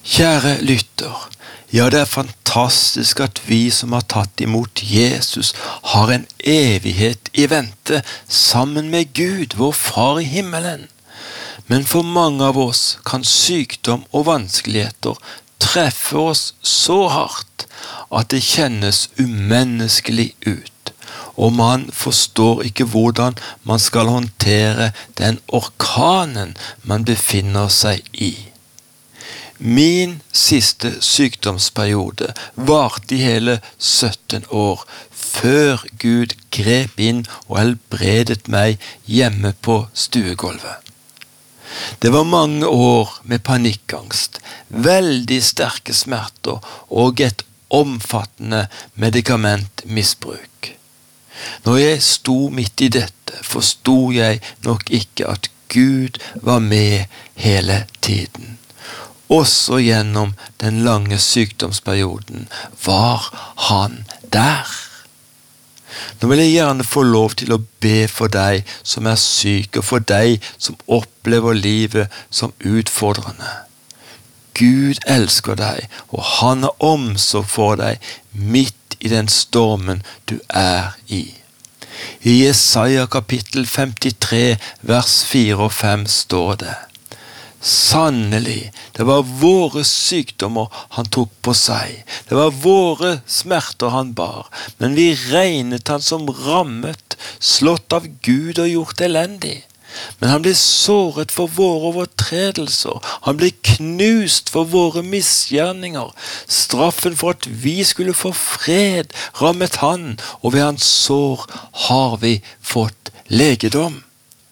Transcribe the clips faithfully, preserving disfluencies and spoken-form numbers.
Kjære lytter, ja, det er fantastisk at vi som har tatt imot Jesus har en evighet i vente sammen med Gud, vår Far i himmelen. Men for mange av oss kan sykdom og vanskeligheter treffe oss så hardt at det kjennes umenneskelig ut, og man forstår ikke hvordan man skal håndtere den orkanen man befinner seg i. Min siste sykdomsperiode varte i hele sytten år, før Gud grep inn og helbredet meg hjemme på stuegulvet. Det var mange år med panikkangst, veldig sterke smerter og et omfattende medikamentmisbruk. Når jeg sto midt i dette, forstod jeg nok ikke at Gud var med hele tiden. Også gjennom den lange sykdomsperioden var han der. Nå vil jeg gjerne få lov til å be for deg som er syk, og for deg som opplever livet som utfordrende. Gud elsker deg, og han har omsorg for deg midt i den stormen du er i. I Jesaja kapittel femtitre, vers fire og fem står det: Sannelig, det var våre sykdommer han tok på seg. Det var våre smerter han bar, men vi regnet han som rammet, slått av Gud og gjort elendig. Men han ble såret for våre overtredelser, han ble knust for våre misgjerninger. Straffen for at vi skulle få fred rammet han, og ved hans sår har vi fått legedom.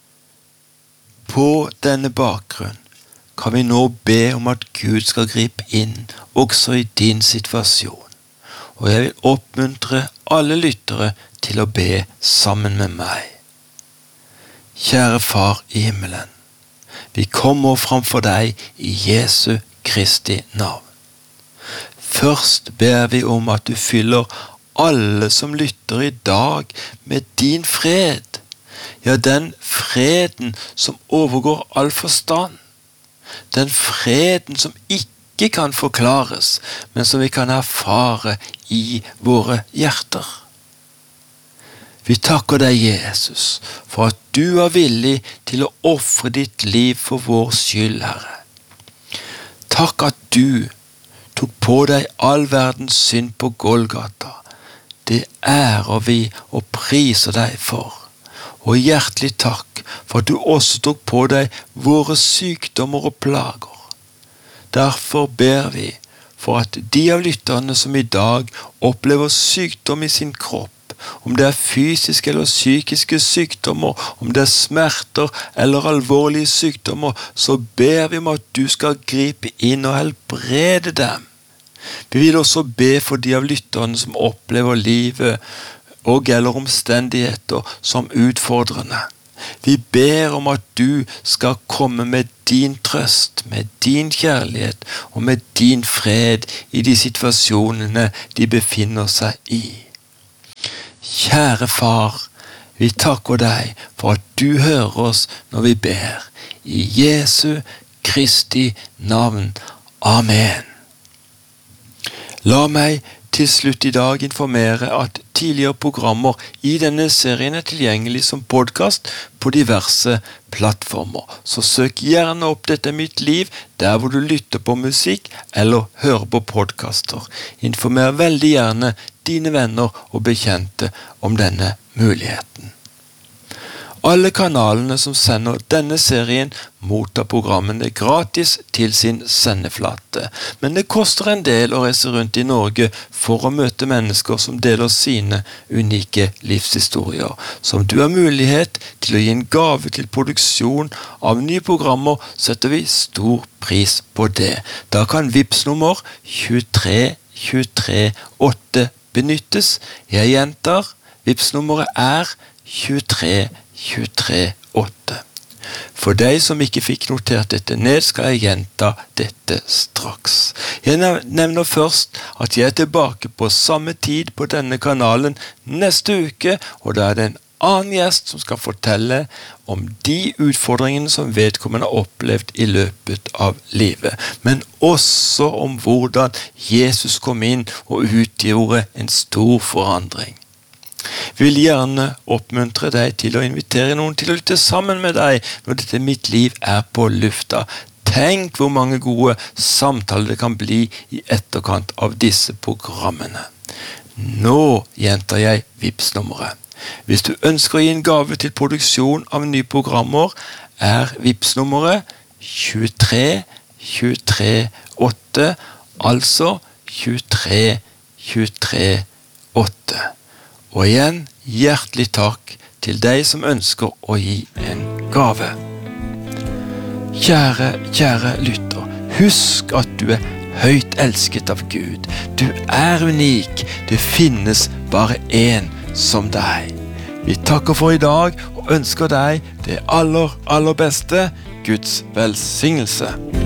På denne bakgrunn kan vi nå be om at Gud skal gripe inn også i din situasjon. Og jeg vil oppmuntre alle lyttere til å be sammen med meg. Kjære Far i himmelen, vi kommer framfor deg i Jesu Kristi navn. Først ber vi om at du fyller alle som lytter i dag med din fred. Ja, den freden som overgår all forstand. Den freden som ikke kan forklares, men som vi kan erfare i våre hjerter. Vi takker deg, Jesus, for at du er villig til å ofre ditt liv for vår skyld, Herre. Takk at du tok på deg all verdens synd på Golgata. Det ærer vi og priser deg for. Og hjertelig takk for at du også tok på deg våre sykdommer og plager. Derfor ber vi for at de av lytterne som i dag opplever sykdom i sin kropp, om det er fysiske eller psykiske sykdommer, om det er smerter eller alvorlige sykdommer, så ber vi om at du skal gripe inn og helbrede dem. Vi vil også be for de av lytterne som opplever livet og eller omstendigheter som utfordrende. Vi ber om at du skal komme med din trøst, med din kjærlighet og med din fred i de situasjonene de befinner seg i. Kjære Far, vi takker deg for at du hører oss når vi ber. I Jesu Kristi navn. Amen. La meg til slutt i dag informere at tidligere programmer i denne serien er tilgjengelig som podcast på diverse plattformer. Så søk gjerne opp Dette er mitt liv der hvor du lytter på musikk eller hører på podcaster. Informer veldig gjerne dine venner og bekjente om denne muligheten. Alle kanalene som sender denne serien mottar programmene gratis til sin sendeflate, men det koster en del å reise rundt i Norge for å møte mennesker som deler sine unike livshistorier. Så om du har mulighet til å gi en gave til produksjon av nye programmer, setter vi stor pris på det. Da kan Vipps-nummer tjuetre tjuetre åtte benyttes. Jeg gjentar, Vipps-nummeret er tjuetre tjuetre åtte. For deg som ikke fikk notert dette ned, skal jeg gjenta dette straks. Jeg nevner først at jeg er tilbake på samme tid på denne kanalen neste uke, og da er det en annen gjest som skal fortelle om de utfordringene som vedkommende har opplevd i løpet av livet, men også om hvordan Jesus kom inn og utgjorde en stor forandring. Vi vil gjerne oppmuntre deg til å invitere noen til å lytte sammen med deg når dette Mitt liv er på lufta. Tenk hvor mange gode samtaler det kan bli i etterkant av disse programmene. Nå gjentar jeg Vipps-nummeret. Hvis du ønsker å gi en gave til produksjon av nye programmer, er Vipps-nummeret tjuetre tjuetre åtte, altså tjuetre tjuetre åtte. Og igjen, hjertelig takk til deg som ønsker å gi en gave. Kjære, kjære lytter, husk at du er høyt elsket av Gud. Du er unik, det finnes bare en som deg. Vi takker for i dag og ønsker deg det aller, aller beste. Guds velsignelse.